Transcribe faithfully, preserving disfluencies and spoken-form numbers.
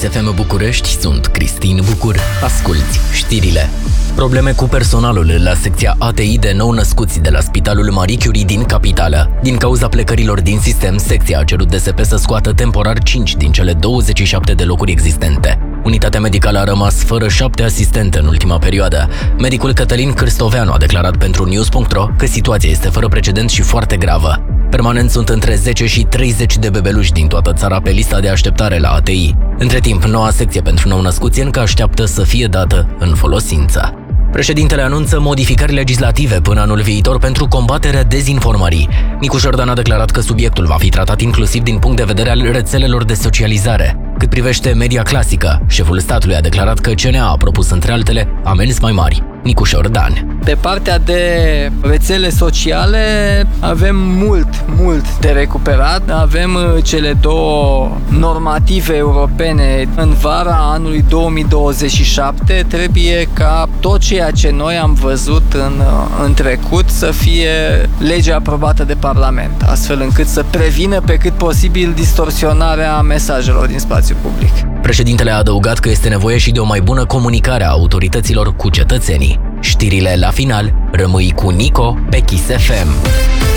F M București, sunt Cristin Bucur. Asculți știrile. Probleme cu personalul la secția A T I de nou-născuți de la Spitalul Marie Curie din capitală. Din cauza plecărilor din sistem, secția a cerut D S P să scoată temporar cinci din cele douăzeci și șapte de locuri existente. Unitatea medicală a rămas fără șapte asistente în ultima perioadă. Medicul Cătălin Cârstoveanu a declarat pentru News punct ro că situația este fără precedent și foarte gravă. Permanent sunt între zece și treizeci de bebeluși din toată țara pe lista de așteptare la A T I. Între timp, noua secție pentru nou-născuți încă așteaptă să fie dată în folosință. Președintele anunță modificări legislative până anul viitor pentru combaterea dezinformării. Nicu Șordan a declarat că subiectul va fi tratat inclusiv din punct de vedere al rețelelor de socializare. Cât privește media clasică, șeful statului a declarat că C N A a propus, între altele, amenzi mai mari. Nicu Șordan. Pe partea de rețele sociale avem mult, mult de recuperat. Avem cele două normative europene. În vara anului două mii douăzeci și șapte trebuie ca tot ceea ce noi am văzut în, în trecut să fie lege aprobată de Parlament, astfel încât să prevină pe cât posibil distorsionarea mesajelor din spațiu public. Președintele a adăugat că este nevoie și de o mai bună comunicare a autorităților cu cetățenii. Știrile la final, rămâi cu Nico pe Kiss F M.